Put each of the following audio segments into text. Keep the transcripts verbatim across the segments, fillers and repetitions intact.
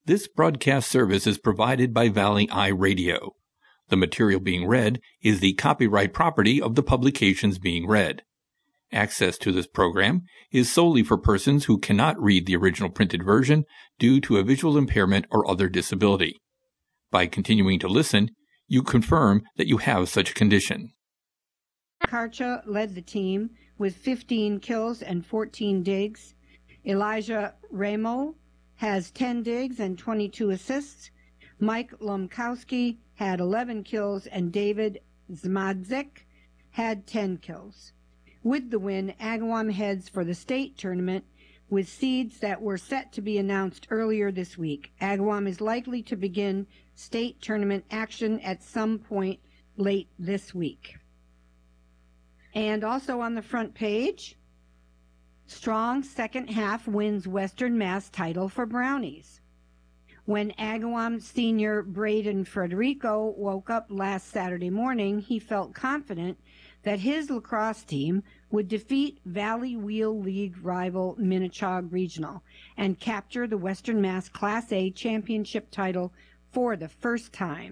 This broadcast service is provided by Valley Eye Radio. The material being read is the copyright property of the publications being read. Access to this program is solely for persons who cannot read the original printed version due to a visual impairment or other disability. By continuing to listen, you confirm that you have such a condition. Karcha led the team with fifteen kills and fourteen digs. Elijah Ramo has ten digs and twenty-two assists. Mike Lomkowski had eleven kills, and David Zmadzek had ten kills. With the win, Agawam heads for the state tournament with seeds that were set to be announced earlier this week. Agawam is likely to begin state tournament action at some point late this week. And also on the front page, strong second half wins Western Mass title for Brownies. When Agawam senior Braden Frederico woke up last Saturday morning, he felt confident that his lacrosse team would defeat Valley Wheel League rival Minnechaug Regional and capture the Western Mass Class A championship title for the first time.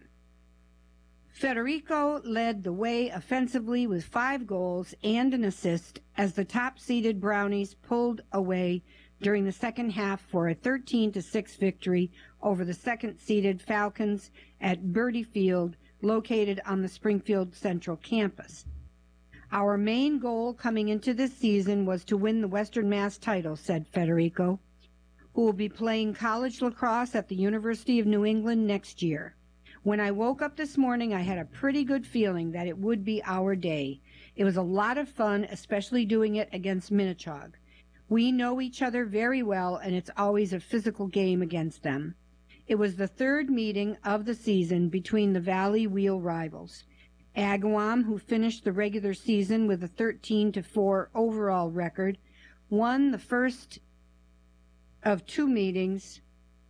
Federico led the way offensively with five goals and an assist as the top-seeded Brownies pulled away during the second half for a thirteen to six victory over the second-seeded Falcons at Birdie Field, located on the Springfield Central campus. Our main goal coming into this season was to win the Western Mass title, said Federico, who will be playing college lacrosse at the University of New England next year. When I woke up this morning, I had a pretty good feeling that it would be our day. It was a lot of fun, especially doing it against Minnechaug. We know each other very well, and it's always a physical game against them. It was the third meeting of the season between the Valley Wheel rivals. Agawam, who finished the regular season with a thirteen to four overall record, won the first of two meetings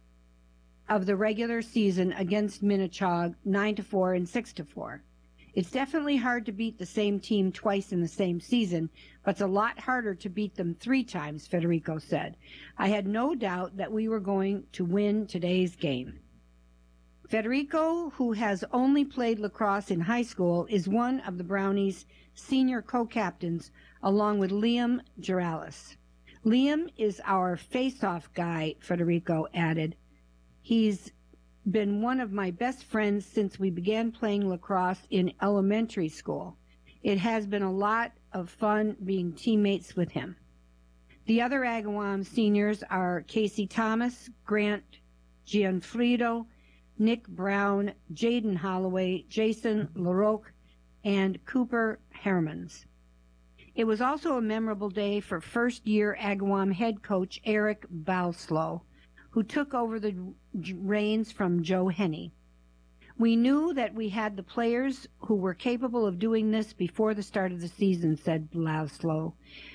of the regular season against Minnechaug, nine to four and six to four. It's definitely hard to beat the same team twice in the same season, but it's a lot harder to beat them three times, Federico said. I had no doubt that we were going to win today's game. Federico, who has only played lacrosse in high school, is one of the Brownies' senior co-captains, along with Liam Giralis. Liam is our face-off guy, Federico added. He's been one of my best friends since we began playing lacrosse in elementary school. It has been a lot of fun being teammates with him. The other Agawam seniors are Casey Thomas, Grant Gianfrido, Nick Brown, Jaden Holloway, Jason LaRoque, and Cooper Hermans. It was also a memorable day for first-year Agawam head coach Eric Balslow, who took over the reins from Joe Henney. We knew that we had the players who were capable of doing this before the start of the season, said Balslow,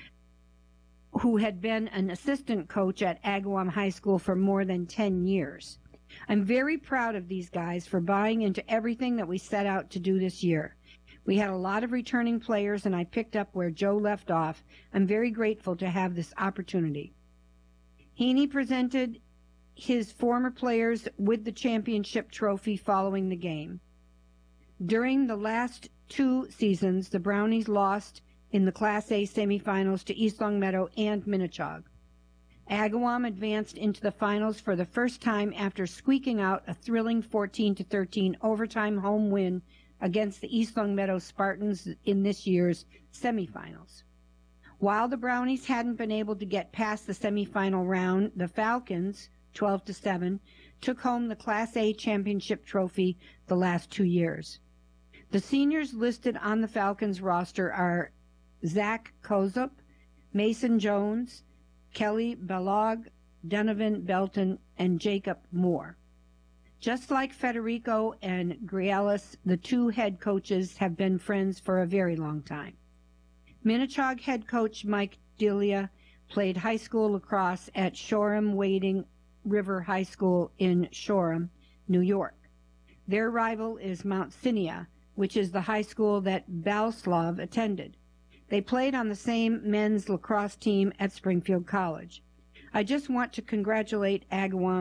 who had been an assistant coach at Agawam High School for more than ten years. I'm very proud of these guys for buying into everything that we set out to do this year. We had a lot of returning players, and I picked up where Joe left off. I'm very grateful to have this opportunity. Heaney presented his former players with the championship trophy following the game. During the last two seasons, the Brownies lost in the Class A semifinals to East Longmeadow and Minnechaug. Agawam advanced into the finals for the first time after squeaking out a thrilling fourteen to thirteen overtime home win against the East Longmeadow Spartans in this year's semifinals. While the Brownies hadn't been able to get past the semifinal round, the Falcons, twelve to seven, took home the Class A championship trophy the last two years. The seniors listed on the Falcons roster are Zach Kozup, Mason Jones, Kelly Balog, Donovan Belton, and Jacob Moore. Just like Federico and Grialis, the two head coaches have been friends for a very long time. Minnechaug head coach Mike Delia played high school lacrosse at Shoreham Wading River High School in Shoreham, New York. Their rival is Mount Sinai, which is the high school that Balslav attended. They played on the same men's lacrosse team at Springfield College. I just want to congratulate Agawam